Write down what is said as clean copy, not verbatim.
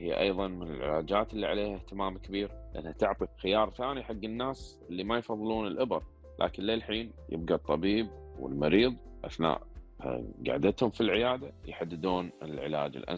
هي أيضًا من العلاجات اللي عليها اهتمام كبير، لأنها تعطي خيار ثاني حق الناس اللي ما يفضلون الإبر، لكن للحين يبقى الطبيب والمريض أثناء قعدتهم في العيادة يحددون العلاج الأنسب